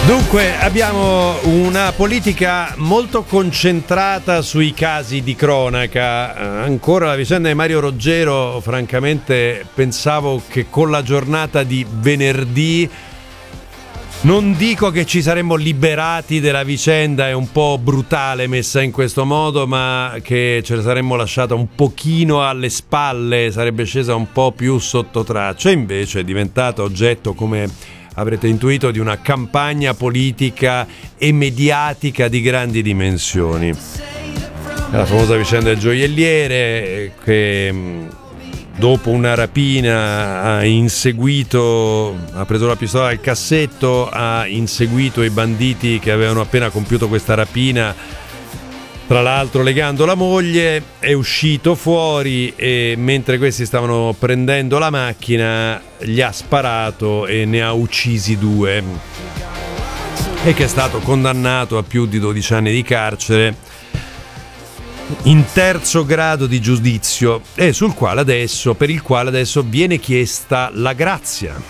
Dunque abbiamo una politica molto concentrata sui casi di cronaca. Ancora la vicenda di Mario Roggero, francamente pensavo che con la giornata di venerdì, non dico che ci saremmo liberati della vicenda, è un po' brutale messa in questo modo, ma che ce la saremmo lasciata un pochino alle spalle, sarebbe scesa un po' più sotto traccia. Invece è diventata oggetto, come avrete intuito, di una campagna politica e mediatica di grandi dimensioni. La famosa vicenda del gioielliere che dopo una rapina ha preso la pistola dal cassetto, ha inseguito i banditi che avevano appena compiuto questa rapina, tra l'altro legando la moglie, è uscito fuori e mentre questi stavano prendendo la macchina gli ha sparato e ne ha uccisi 2, e che è stato condannato a più di 12 anni di carcere in terzo grado di giudizio, e per il quale adesso viene chiesta la grazia.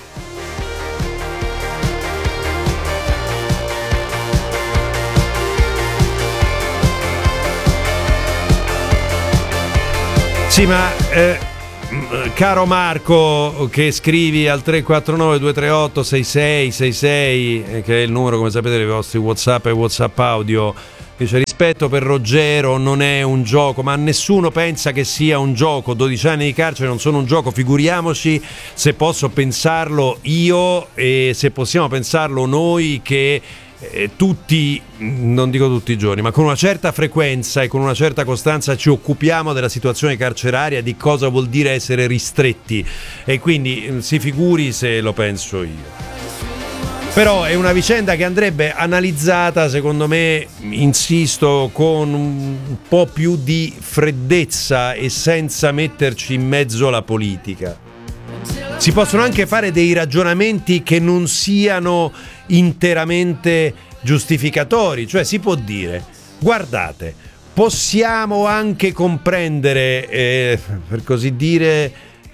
Sì, ma caro Marco, che scrivi al 349 238 6666, che è il numero, come sapete, dei vostri WhatsApp e WhatsApp audio, dice: rispetto per Roggero, non è un gioco, ma nessuno pensa che sia un gioco. 12 anni di carcere non sono un gioco, figuriamoci se posso pensarlo io e se possiamo pensarlo noi, che tutti, non dico tutti i giorni, ma con una certa frequenza e con una certa costanza ci occupiamo della situazione carceraria, di cosa vuol dire essere ristretti, e quindi si figuri se lo penso io. Però è una vicenda che andrebbe analizzata, secondo me, insisto, con un po' più di freddezza e senza metterci in mezzo la politica. Si possono anche fare dei ragionamenti che non siano interamente giustificatori, cioè si può dire: guardate, possiamo anche comprendere, per così dire,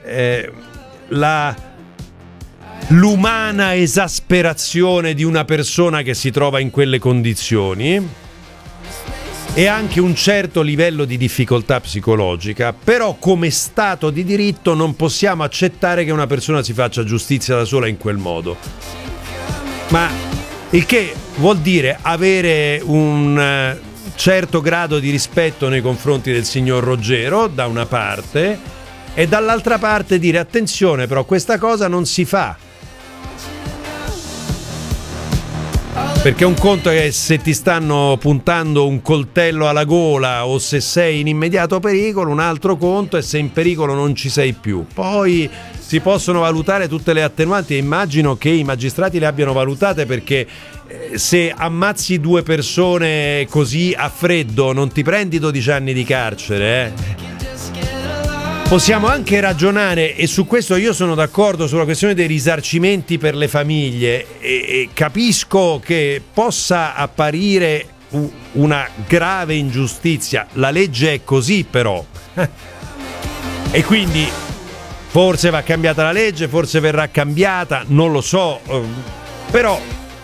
l'umana esasperazione di una persona che si trova in quelle condizioni e anche un certo livello di difficoltà psicologica, però come Stato di diritto non possiamo accettare che una persona si faccia giustizia da sola in quel modo. Ma il che vuol dire avere un certo grado di rispetto nei confronti del signor Roggero da una parte, e dall'altra parte dire: attenzione, però questa cosa non si fa. Perché un conto è se ti stanno puntando un coltello alla gola o se sei in immediato pericolo, un altro conto è se in pericolo non ci sei più. Poi si possono valutare tutte le attenuanti, e immagino che i magistrati le abbiano valutate, perché se ammazzi 2 persone così a freddo non ti prendi 12 anni di carcere, Possiamo anche ragionare, e su questo io sono d'accordo, sulla questione dei risarcimenti per le famiglie, e capisco che possa apparire una grave ingiustizia. La legge è così, però. E quindi forse va cambiata la legge, forse verrà cambiata, non lo so, però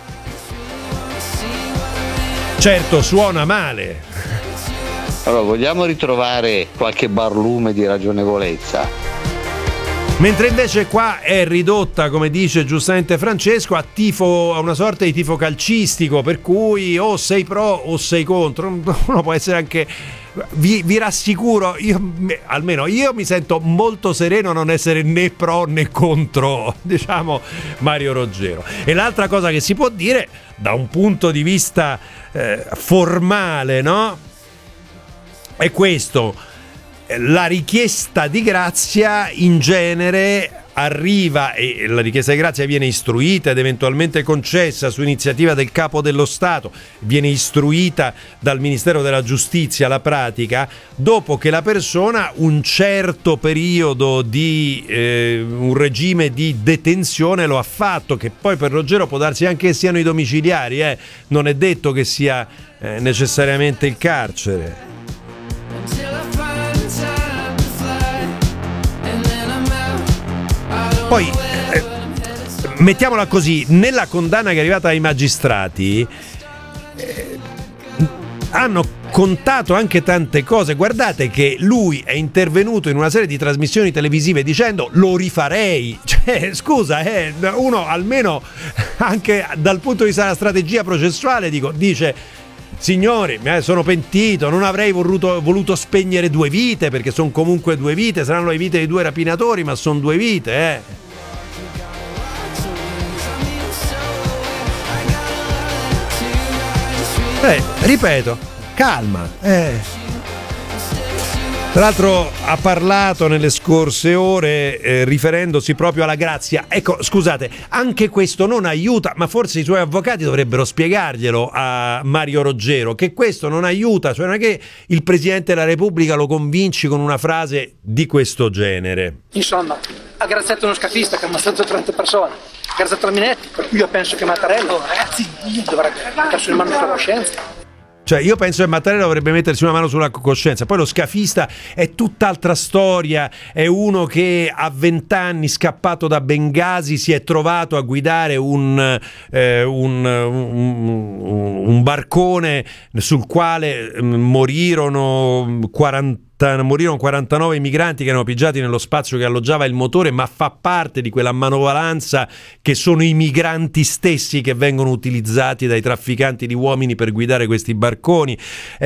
certo suona male. Allora, vogliamo ritrovare qualche barlume di ragionevolezza? Mentre invece qua è ridotta, come dice giustamente Francesco, a una sorta di tifo calcistico, per cui o sei pro o sei contro. Uno può essere anche... Vi rassicuro, almeno io mi sento molto sereno a non essere né pro né contro, diciamo, Mario Roggero. E l'altra cosa che si può dire, da un punto di vista formale, no? È questo: la richiesta di grazia in genere arriva, e la richiesta di grazia viene istruita ed eventualmente concessa su iniziativa del Capo dello Stato, viene istruita dal Ministero della Giustizia la pratica, dopo che la persona un certo periodo di un regime di detenzione lo ha fatto, che poi per Roggero può darsi anche che siano i domiciliari, non è detto che sia necessariamente il carcere. Poi mettiamola così, nella condanna che è arrivata ai magistrati hanno contato anche tante cose. Guardate che lui è intervenuto in una serie di trasmissioni televisive dicendo lo rifarei, cioè scusa, uno almeno anche dal punto di vista della strategia processuale dice: signori, sono pentito, non avrei voluto spegnere 2 vite, perché sono comunque 2 vite, saranno le vite di 2 rapinatori, ma sono 2 vite, ripeto, calma. Tra l'altro ha parlato nelle scorse ore riferendosi proprio alla grazia. Ecco, scusate, anche questo non aiuta, ma forse i suoi avvocati dovrebbero spiegarglielo a Mario Roggero, che questo non aiuta, cioè non è che il Presidente della Repubblica lo convinci con una frase di questo genere. Insomma, ha graziato uno scafista che ha ammazzato 30 persone, ha graziato la Minetti, per cui io penso che Mattarella, ragazzi, dovrebbe mettersi una mano sulla coscienza. Cioè io penso che Mattarella dovrebbe mettersi una mano sulla coscienza. Poi lo scafista è tutt'altra storia, è uno che a 20 anni, scappato da Bengasi, si è trovato a guidare un barcone sul quale morirono 49 migranti che erano pigiati nello spazio che alloggiava il motore, ma fa parte di quella manovalanza che sono i migranti stessi che vengono utilizzati dai trafficanti di uomini per guidare questi barconi.